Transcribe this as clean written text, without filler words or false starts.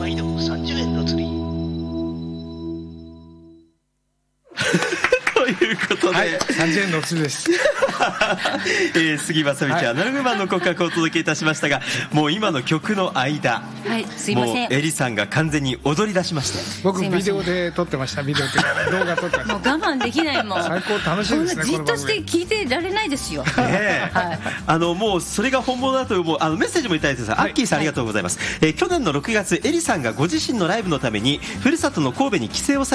毎度30円の釣り。 ということで、 はい、30円の釣りです。 杉正道アナログマンの告白をお届けいたしましたが、もう今の曲の間、 はい、すいません。 もうエリさんが完全に踊り出しまして、 僕ビデオで撮ってました。ビデオって動画撮ってました。 もう我慢できないもん。 最高楽しいですね。 じっとして聞いてられないですよ。 はい、もうそれが本物だというメッセージもいただいてます、アッキーさんありがとうございます。去年の6月、エリさんがご自身のライブのためにふるさとの神戸に帰省をされ